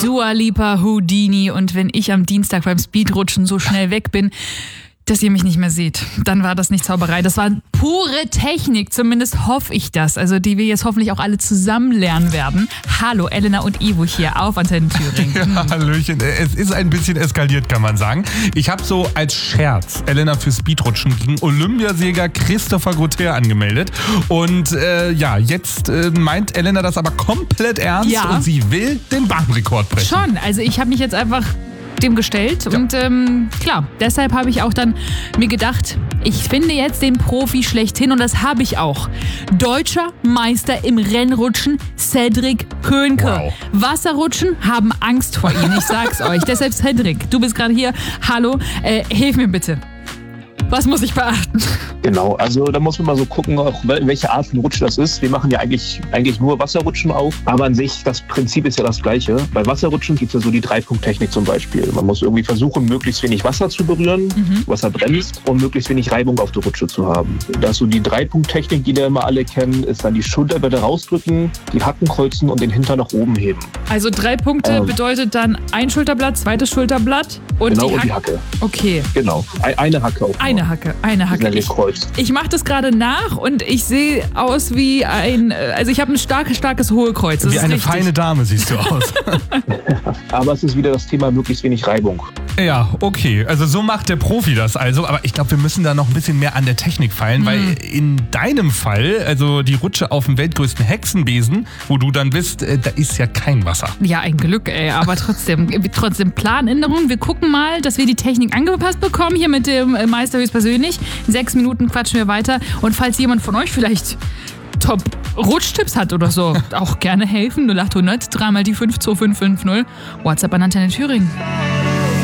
Dua Lipa, Houdini und wenn ich am Dienstag beim Speedrutschen so schnell weg bin, dass ihr mich nicht mehr seht, dann war das nicht Zauberei. Das war pure Technik, zumindest hoffe ich das. Also die wir jetzt hoffentlich auch alle zusammen lernen werden. Hallo, Elena und Ivo hier auf Antenne Thüringen. Ja, Hallöchen. Es ist ein bisschen eskaliert, kann man sagen. Ich habe so als Scherz Elena für Speedrutschen gegen Olympiasieger Christopher Gautier angemeldet. Und jetzt meint Elena das aber komplett ernst und sie will den Bahnrekord brechen. Schon, also ich habe mich jetzt einfach dem gestellt und klar, deshalb habe ich auch dann mir gedacht, ich finde jetzt den Profi schlechthin und das habe ich auch. Deutscher Meister im Rennrutschen, Cedric Könke. Wow. Wasserrutschen haben Angst vor ihm, ich sag's euch. Deshalb Cedric, du bist gerade hier, hallo, hilf mir bitte. Was muss ich beachten? Genau, also da muss man mal so gucken, auch welche Art von Rutschen das ist. Wir machen ja eigentlich nur Wasserrutschen auf, aber an sich, das Prinzip ist ja das Gleiche. Bei Wasserrutschen gibt es ja so die 3-Punkt-Technik zum Beispiel. Man muss irgendwie versuchen, möglichst wenig Wasser zu berühren, Wasser bremst und möglichst wenig Reibung auf der Rutsche zu haben. Das ist so die 3-Punkt-Technik, die wir immer alle kennen, ist dann die Schulterblätter rausdrücken, die Hacken kreuzen und den Hintern nach oben heben. Also 3 Punkte bedeutet dann ein Schulterblatt, zweites Schulterblatt und genau, die und die Hacke. Okay. Genau, eine Hacke auch. Eine Hacke. Ich mache das gerade nach und ich sehe aus wie ich habe ein starkes Hohlkreuz. Das wie ist eine richtig. feine Dame siehst du aus. Aber es ist wieder das Thema möglichst wenig Reibung. Ja, okay. Also so macht der Profi das also. Aber ich glaube, wir müssen da noch ein bisschen mehr an der Technik feilen, weil in deinem Fall, also die Rutsche auf dem weltgrößten Hexenbesen, wo du dann bist, da ist ja kein Wasser. Ja, ein Glück, aber trotzdem Planänderung. Wir gucken mal, dass wir die Technik angepasst bekommen, hier mit dem Meister höchstpersönlich. In 6 Minuten quatschen wir weiter. Und falls jemand von euch vielleicht Top-Rutschtipps hat oder so, auch gerne helfen. 0800 3 mal die 52550. WhatsApp an Antenne Thüringen.